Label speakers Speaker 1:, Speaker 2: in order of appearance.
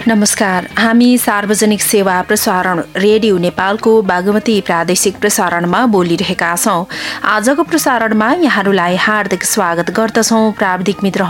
Speaker 1: नमस्कार। हामी सार्वजनिक सेवा प्रसारण रेडियो नेपालको बागमती प्रादेशिक प्रसारणमा बोलिरहेका छौं। आजको प्रसारणमा यहाँहरूलाई हार्दिक स्वागत गर्दछौं। प्राविधिक मित्र